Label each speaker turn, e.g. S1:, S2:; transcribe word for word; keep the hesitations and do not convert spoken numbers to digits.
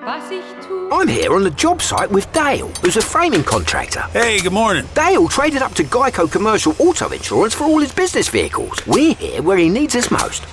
S1: was ich tu.
S2: I'm here on the job site with Dale, who's a framing contractor.
S3: Hey, good morning.
S2: Dale traded up to Geico Commercial Auto Insurance for all his business vehicles. We're here where he needs us most.